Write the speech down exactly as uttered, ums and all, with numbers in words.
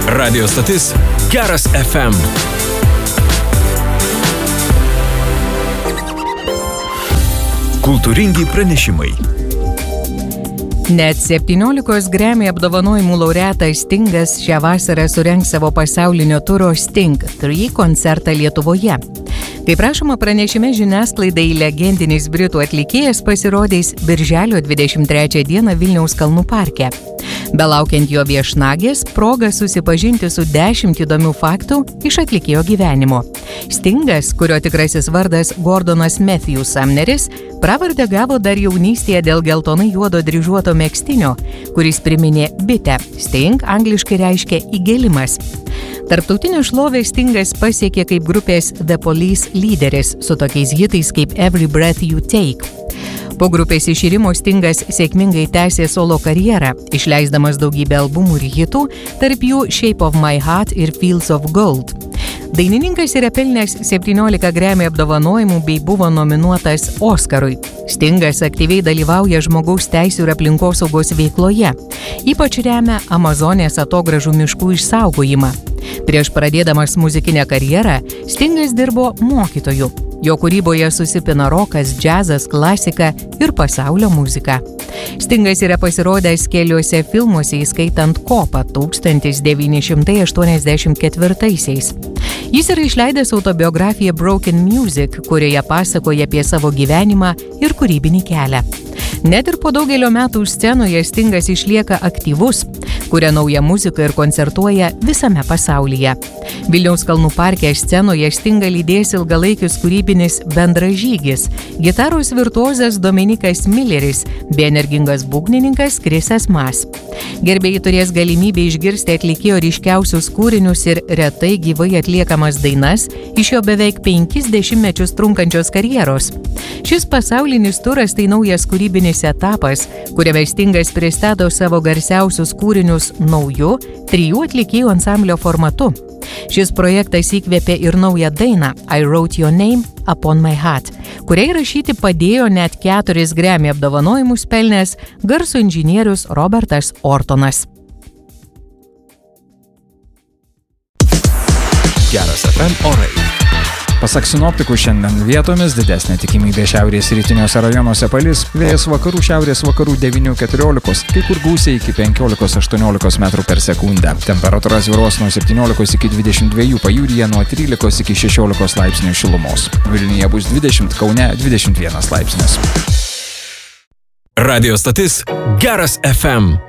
Radio stotis Geras F M. Kultūringi pranešimai. Net septyniolikos Grammy apdovanojimų laureatas Stingas šią vasarą surengs savo pasaulinio turo Sting trys koncertą Lietuvoje. Kaip rašoma pranešime žiniasklaidai, legendinis britų atlikėjas pasirodys birželio dvidešimt trečią dieną Vilniaus Kalnų parke. Belaukiant jo viešnagės, proga susipažinti su dešimt įdomių faktų iš atlikėjo gyvenimo. Stingas, kurio tikrasis vardas Gordonas Matthew Sumneris, pravardę gavo dar jaunystėje dėl geltonai juodo dryžuoto megztinio, kuris priminė bitę. Sting angliškai reiškia įgėlimas. Tarptautinę šlovę Stingas pasiekė kaip grupės The Police lyderis su tokiais hitais kaip Every Breath You Take. Po grupės iširimo Stingas sėkmingai tęsė solo karjerą, išleisdamas daugybę albumų ir hitų, tarp jų Shape of My Heart ir Fields of Gold. Dainininkas yra pelnęs septyniolika Grammy apdovanojimų bei buvo nominuotas Oskarui. Stingas aktyviai dalyvauja žmogaus teisių ir aplinkosaugos veikloje. Ypač remia Amazonės atogrąžų miškų išsaugojimą. Prieš pradėdamas muzikinę karjerą, Stingas dirbo mokytoju. Jo kūryboje susipina rokas, džiazas, klasika ir pasaulio muzika. Stingas yra pasirodęs keliuose filmuose, įskaitant Kopą tūkstantis devyni šimtai aštuoniasdešimt ketvirtaisiais. Jis yra išleidęs autobiografiją Broken Music, kurioje pasakoja apie savo gyvenimą ir kūrybinį kelią. Net ir po daugelio metų scenoje Stingas išlieka aktyvus, kuria naują muziką ir koncertuoja visame pasaulyje. Vilniaus Kalnų parke scenoje Stingą lydės ilgalaikis kūrybinis bendražygis, gitaros virtuozas Dominikas Milleris bei energingas būgnininkas Krisas Mas. Gerbėjai turės galimybę išgirsti atlikėjo ryškiausius kūrinius ir retai gyvai atliekamas dainas iš jo beveik penkis dešimtmečius trunkančios karjeros. Šis pasaulinis turas tai naujas kūrybinis etapas, kuriame Stingas pristato savo garsiausius kūrinius nauju, trijų atlikėjų ansamblio formatu. Šis projektas įkvėpė ir naują dainą I Wrote Your Name Upon My Heart, kuriai rašyti padėjo net keturis Grammy apdovanojimus pelnęs garso inžinierius Robertas Ortonas. Geras F M orai. Pasak sinoptikų, šiandien vietomis didesnė tikimybė šiaurės rytiniuose rajonuose palis, vėjas vakarų šiaurės vakarų devynių keturiolikos, kai kur gūsiai iki penkiolikos aštuoniolikos metrų per sekundę. Temperatūra svyruos nuo septyniolikos iki dvidešimt dviejų, pajūryje nuo trylikos iki šešiolikos laipsnių šilumos. Vilniuje bus dvidešimt, Kaune dvidešimt vienas laipsnis. Radio stotis Geras F M.